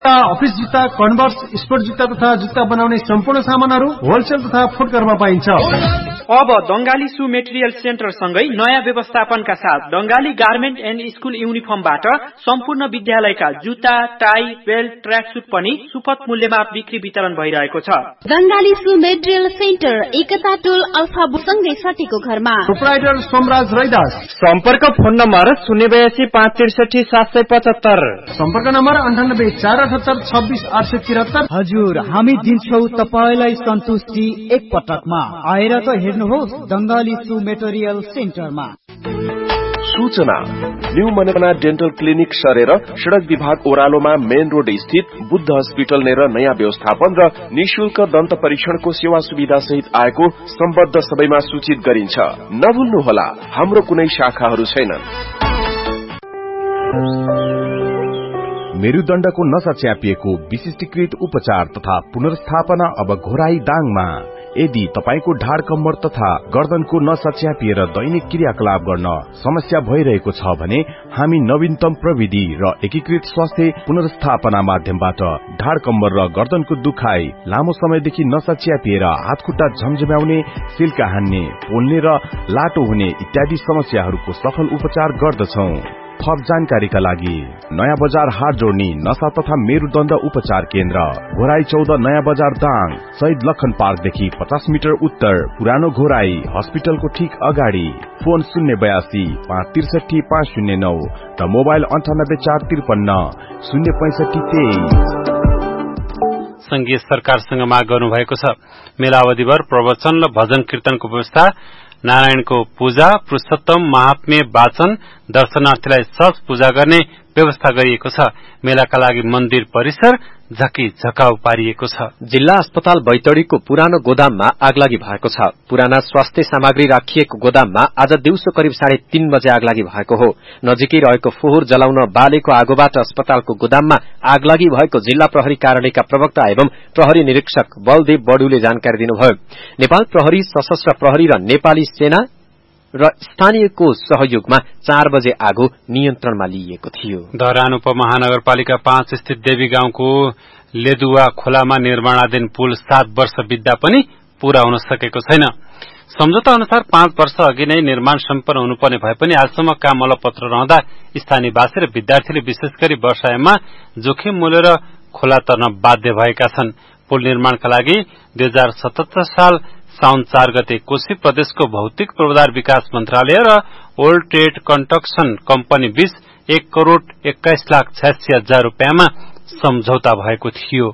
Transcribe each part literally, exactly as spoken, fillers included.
Office जुत्ता, converse, sport जुत्ता तथा जुत्ता बनाउने सम्पूर्ण सामानहरू होलसेल तथा फुटकरमा पाइन्छ। अब दंगाली सु मेटेरियल सेन्टर सँगै नयाँ व्यवस्थापनका साथ दंगाली गार्मेन्ट एन्ड स्कुल युनिफर्मबाट सम्पूर्ण विद्यालयका जुत्ता, टाई, बेल्ट, ट्र्याकसुट पनि सुपथ मूल्यमा बिक्री वितरण भइरहेको छ। दंगाली सु मेटेरियल सेन्टर एकता टोल अल्फा सँगै सटीको घरमा। प्रोप्राइटर सोमराज रैदास। सम्पर्क फोन नम्बर शून्य बयासी पाँच त्रिसठी सात सय पचहत्तर। सम्पर्क नम्बर अन्ठानब्बे चार अठहत्तर छब्बिस आठ सय तिहत्तर। हजुर, हामी दिन्छौ तपाईलाई सन्तुष्टि एक पटकमा। आएर त हेर्नुहोस् दंगाली सु मेटेरियल सेन्टरमा। सूचना न्यू मनोरना डेन्टल क्लिनिक सरेर सड़क विभाग ओह्रालोमा मेन रोड स्थित बुद्ध हस्पिटल नेर नयाँ व्यवस्थापन र निशुल्क दन्त परीक्षणको सेवा सुविधा सहित आएको सम्बद्ध सबैमा सूचित गरिन्छ। नभुल्नुहोला, हाम्रो कुनै शाखाहरू छैनन्। मेरुदण्डको नसा च्यापिएको विशिष्टीकृत उपचार तथा पुनर्स्थापना अब घोराई दाङमा। यदि तपाईको ढाड कम्मर तथा गर्दनको नसा च्यापिएर दैनिक क्रियाकलाप गर्न समस्या भइरहेको छ भने हामी नवीनतम प्रविधि र एकीकृत स्वास्थ्य पुनर्स्थापना माध्यमबाट ढाड कम्मर र गर्दनको दुखाइ, लामो समयदेखि नसा च्यापिएर हातखुट्टा झमझम्याउने, सिल्का हान्ने, पोल्ने र लाटो हुने इत्यादि समस्याहरूको सफल उपचार गर्दछौं। थप जानकारीका लागि नयाँ बजार हाट जोड्ने नसा तथा मेरुदण्ड उपचार केन्द्र, घोराई चौध नयाँ बजार दाङ, शहीद लखन पार्कदेखि पचास मिटर उत्तर, पुरानो घोराई हस्पिटलको ठीक अगाडि। फोन शून्य बयासी पाँच त्रिसठी पाँच शून्य नौ र मोबाइल अन्ठानब्बे चार त्रिपन्न शून्य पैंसठी तेइस। संघीय सरकारसँग माग गर्नुभएको छ। मेला अवधिभर प्रवचन र भजन कीर्तनको व्यवस्था, नारायणको पूजा, पुरुषोत्तम महात्म्य वाचन, दर्शनार्थीलाई सहज पूजा गर्ने व्यवस्था गरिएको छ। मेलाका लागि मन्दिर परिसर झकी झकाउ पारिएको छ। जिल्ला अस्पताल बैतडीको पुरानो गोदाममा आगलागी भएको छ। पुराना स्वास्थ्य सामग्री राखिएको गोदाममा आज दिउँसो करिब साढे तीन बजे आगलागी भएको हो। नजिकै रहेको फोहोर जलाउन बालेको आगोबाट अस्पतालको गोदाममा आगलागी भएको जिल्ला प्रहरी कार्यालयका प्रवक्ता एवं प्रहरी निरीक्षक बलदेव बडुले जानकारी दिनुभयो। नेपाल प्रहरी, सशस्त्र प्रहरी र नेपाली सेना र स्थानीयको सहयोगमा चार बजे आगो नियन्त्रणमा लिइएको थियो। धरान उपमहानगरपालिका पाँच स्थित देवी गाउँको लेदुवा खोलामा निर्माणाधीन पुल सात वर्ष बित्दा पनि पूरा हुन सकेको छैन। सम्झौता अनुसार पाँच वर्ष अघि नै निर्माण सम्पन्न हुनुपर्ने भए पनि आजसम्म काम अलपत्र रहँदा स्थानीयवासी र विद्यार्थीले विशेष गरी वर्षायाममा जोखिम मोलेर खोला तर्न बाध्य भएका छन्। पुल निर्माणका लागि दुई हजार सतहत्तर साल साउन चार गते कोशी प्रदेशको भौतिक पूर्वाधार विकास मन्त्रालय र ओल्ड ट्रेड कन्स्ट्रक्सन कम्पनी बीच एक करोड़ एक्काइस लाख छयासी हजार रूपियाँमा सम्झौता भएको थियो।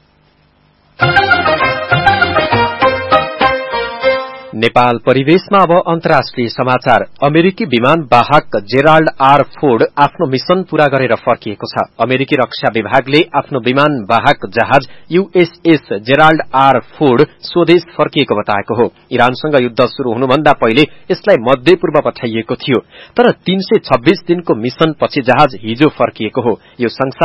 नेपाल परिवेशमा अब अन्तर्राष्ट्रिय समाचार। अमेरिकी विमान वाहक जेराल्ड आर फोर्ड आफ्नो मिशन पूरा गरेर फर्किएको छ। अमेरिकी रक्षा विभागले आफ्नो विमान वाहक जहाज यूएसएस जेराल्ड आर फोर्ड स्वदेश फर्किएको बताएको हो। इरानसँग युद्ध शुरू हुनुभन्दा पहिले यसलाई मध्य पूर्व पठाइएको थियो, तर तीन सय छब्बीस दिनको मिशन पछि जहाज हिजो फर्किएको हो। यो